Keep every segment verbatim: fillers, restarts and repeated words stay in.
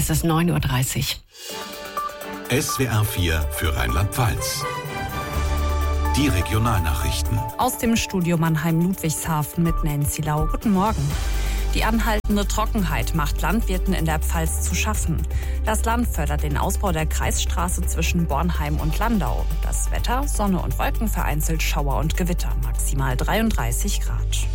Es ist neun Uhr dreißig. S W R vier für Rheinland-Pfalz. Die Regionalnachrichten. Aus dem Studio Mannheim-Ludwigshafen mit Nancy Lau. Guten Morgen. Die anhaltende Trockenheit macht Landwirten in der Pfalz zu schaffen. Das Land fördert den Ausbau der Kreisstraße zwischen Bornheim und Landau. Das Wetter, Sonne und Wolken, vereinzelt Schauer und Gewitter, maximal dreiunddreißig Grad.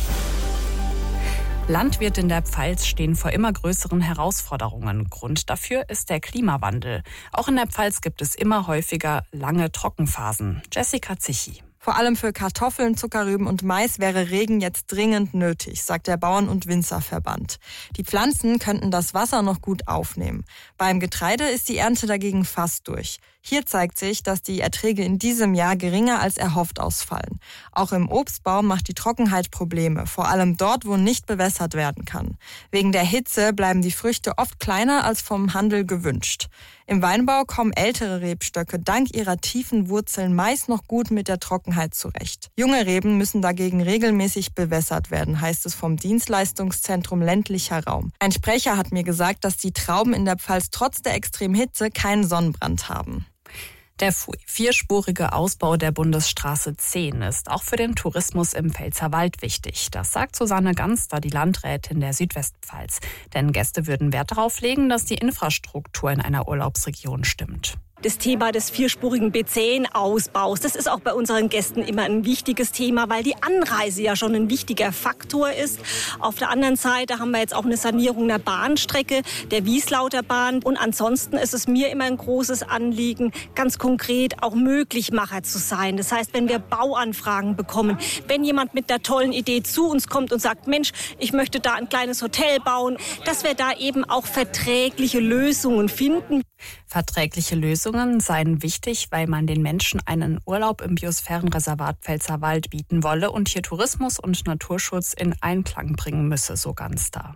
Landwirte in der Pfalz stehen vor immer größeren Herausforderungen. Grund dafür ist der Klimawandel. Auch in der Pfalz gibt es immer häufiger lange Trockenphasen. Jessica Zichy. Vor allem für Kartoffeln, Zuckerrüben und Mais wäre Regen jetzt dringend nötig, sagt der Bauern- und Winzerverband. Die Pflanzen könnten das Wasser noch gut aufnehmen. Beim Getreide ist die Ernte dagegen fast durch. Hier zeigt sich, dass die Erträge in diesem Jahr geringer als erhofft ausfallen. Auch im Obstbau macht die Trockenheit Probleme, vor allem dort, wo nicht bewässert werden kann. Wegen der Hitze bleiben die Früchte oft kleiner als vom Handel gewünscht. Im Weinbau kommen ältere Rebstöcke dank ihrer tiefen Wurzeln meist noch gut mit der Trockenheit zurecht. Junge Reben müssen dagegen regelmäßig bewässert werden, heißt es vom Dienstleistungszentrum ländlicher Raum. Ein Sprecher hat mir gesagt, dass die Trauben in der Pfalz trotz der extremen Hitze keinen Sonnenbrand haben. Der vierspurige Ausbau der Bundesstraße zehn ist auch für den Tourismus im Pfälzerwald wichtig. Das sagt Susanne Ganster, die Landrätin der Südwestpfalz. Denn Gäste würden Wert darauf legen, dass die Infrastruktur in einer Urlaubsregion stimmt. Das Thema des vierspurigen B zehn-Ausbaus, das ist auch bei unseren Gästen immer ein wichtiges Thema, weil die Anreise ja schon ein wichtiger Faktor ist. Auf der anderen Seite haben wir jetzt auch eine Sanierung der Bahnstrecke, der Wieslauter Bahn. Und ansonsten ist es mir immer ein großes Anliegen, ganz konkret auch Möglichmacher zu sein. Das heißt, wenn wir Bauanfragen bekommen, wenn jemand mit einer tollen Idee zu uns kommt und sagt, Mensch, ich möchte da ein kleines Hotel bauen, dass wir da eben auch verträgliche Lösungen finden. Verträgliche Lösungen seien wichtig, weil man den Menschen einen Urlaub im Biosphärenreservat Pfälzerwald bieten wolle und hier Tourismus und Naturschutz in Einklang bringen müsse, so Ganster.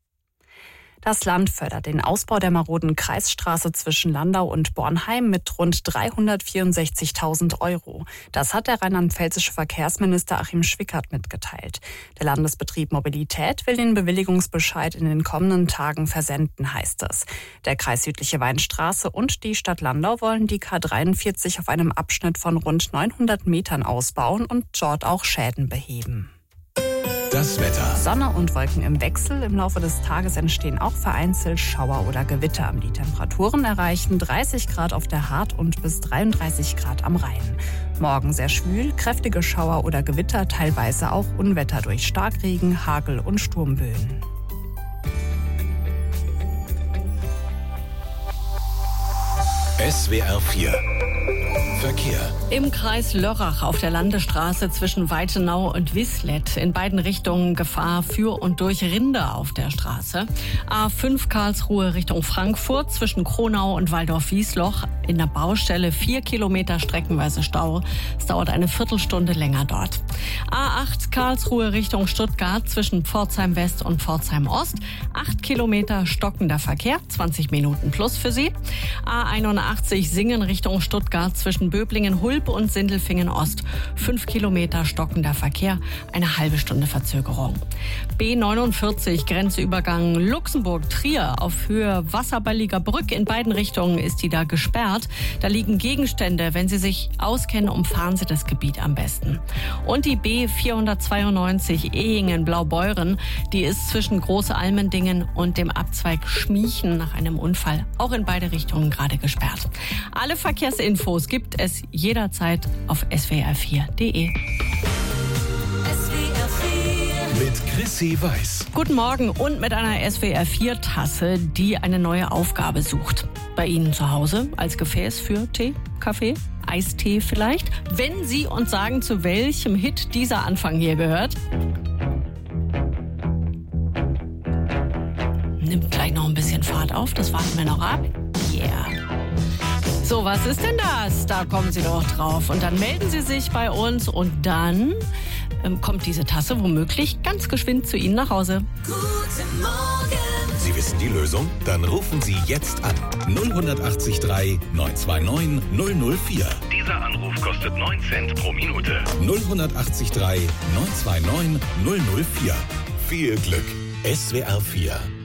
Das Land fördert den Ausbau der maroden Kreisstraße zwischen Landau und Bornheim mit rund dreihundertvierundsechzigtausend Euro. Das hat der rheinland-pfälzische Verkehrsminister Achim Schwickert mitgeteilt. Der Landesbetrieb Mobilität will den Bewilligungsbescheid in den kommenden Tagen versenden, heißt es. Der Kreis Südliche Weinstraße und die Stadt Landau wollen die K dreiundvierzig auf einem Abschnitt von rund neunhundert Metern ausbauen und dort auch Schäden beheben. Das Wetter. Sonne und Wolken im Wechsel. Im Laufe des Tages entstehen auch vereinzelt Schauer oder Gewitter. Die Temperaturen erreichen dreißig Grad auf der Hart und bis dreiunddreißig Grad am Rhein. Morgen sehr schwül, kräftige Schauer oder Gewitter, teilweise auch Unwetter durch Starkregen, Hagel und Sturmböen. S W R vier Verkehr. Im Kreis Lörrach auf der Landesstraße zwischen Weitenau und Wislett. In beiden Richtungen Gefahr für und durch Rinder auf der Straße. A fünf Karlsruhe Richtung Frankfurt zwischen Kronau und Waldorf-Wiesloch. In der Baustelle vier Kilometer streckenweise Stau. Es dauert eine Viertelstunde länger dort. A acht Karlsruhe Richtung Stuttgart zwischen Pforzheim West und Pforzheim Ost. acht Kilometer stockender Verkehr, zwanzig Minuten plus für Sie. A einundachtzig Singen Richtung Stuttgart zwischen Böblingen-Hulp und Sindelfingen-Ost. fünf Kilometer stockender Verkehr, eine halbe Stunde Verzögerung. B neunundvierzig Grenzübergang Luxemburg-Trier auf Höhe Wasserballiger Brück. In beiden Richtungen ist die da gesperrt. Da liegen Gegenstände. Wenn Sie sich auskennen, umfahren Sie das Gebiet am besten. Und die B vierhundertzweiundneunzig Ehingen-Blaubeuren, die ist zwischen Großalmendingen und dem Abzweig Schmiechen nach einem Unfall auch in beide Richtungen gerade gesperrt. Alle Verkehrsinfos gibt es jederzeit auf S W R vier punkt de. Mit Chrissy Weiß. Guten Morgen und mit einer S W R vier Tasse, die eine neue Aufgabe sucht. Bei Ihnen zu Hause als Gefäß für Tee, Kaffee, Eistee vielleicht? Wenn Sie uns sagen, zu welchem Hit dieser Anfang hier gehört. Nimmt gleich noch ein bisschen Fahrt auf, das warten wir noch ab. Yeah. So, was ist denn das? Da kommen Sie doch drauf. Und dann melden Sie sich bei uns und dann ähm, kommt diese Tasse womöglich ganz geschwind zu Ihnen nach Hause. Guten Morgen. Sie wissen die Lösung? Dann rufen Sie jetzt an. null acht drei neun zwei neun null null vier. Dieser Anruf kostet neun Cent pro Minute. null acht drei neun zwei neun null null vier. Viel Glück. S W R vier